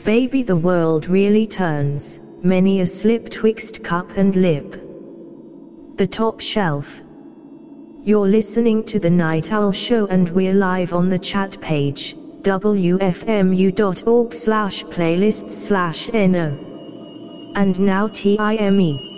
Baby, the world really turns, many a slip twixt cup and lip. The Top Shelf. You're listening to The Night Owl Show and we're live on the chat page, wfmu.org/playlists/no. And now TIME.